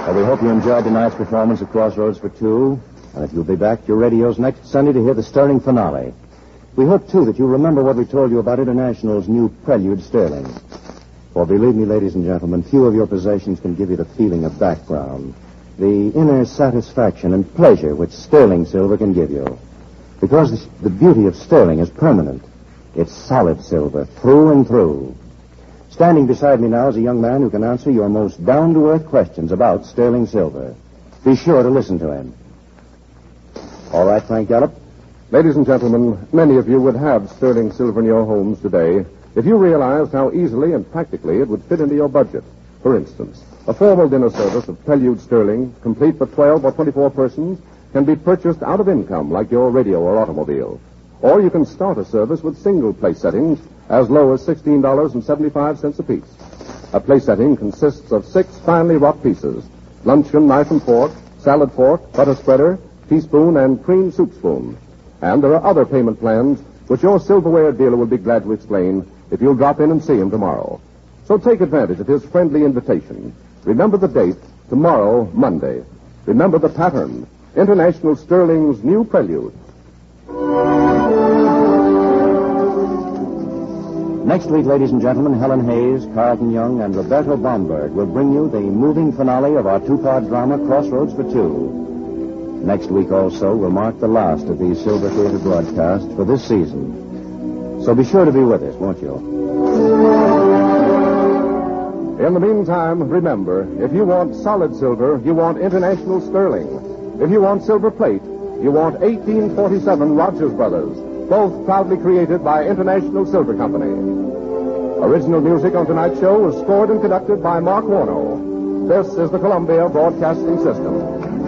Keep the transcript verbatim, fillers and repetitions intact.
Well, we hope you enjoyed tonight's performance of Crossroads for Two. And if you'll be back to your radios next Sunday to hear the Sterling finale. We hope, too, that you'll remember what we told you about International's new Prelude Sterling. For believe me, ladies and gentlemen, few of your possessions can give you the feeling of background, the inner satisfaction and pleasure which sterling silver can give you. Because the beauty of sterling is permanent. It's solid silver, through and through. Standing beside me now is a young man who can answer your most down-to-earth questions about sterling silver. Be sure to listen to him. All right, Frank Gallup. Ladies and gentlemen, many of you would have sterling silver in your homes today if you realized how easily and practically it would fit into your budget. For instance, a formal dinner service of Prelude sterling, complete for twelve or twenty-four persons, can be purchased out of income like your radio or automobile. Or you can start a service with single place settings as low as sixteen dollars and seventy-five cents apiece. A place setting consists of six finely wrought pieces: luncheon knife and fork, salad fork, butter spreader, teaspoon, and cream soup spoon. And there are other payment plans which your silverware dealer will be glad to explain if you'll drop in and see him tomorrow. So take advantage of his friendly invitation. Remember the date, tomorrow, Monday. Remember the pattern, International Sterling's new Prelude. Next week, ladies and gentlemen, Helen Hayes, Carlton Young, and Roberto Bomberg will bring you the moving finale of our two-part drama, Crossroads for Two. Next week also will mark the last of these Silver Theater broadcasts for this season. So be sure to be with us, won't you? In the meantime, remember, if you want solid silver, you want International Sterling. If you want silver plate, you want eighteen forty-seven Rogers Brothers, both proudly created by International Silver Company. Original music on tonight's show was scored and conducted by Mark Warno. This is the Columbia Broadcasting System.